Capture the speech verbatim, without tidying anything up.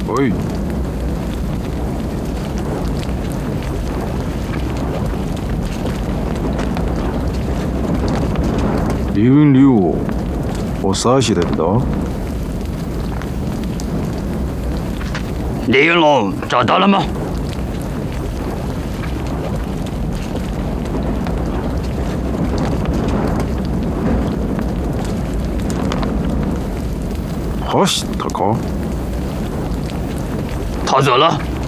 喂，李云六，我啥时得到？ 李云龙找到了吗？ 好西，大哥， 他走了。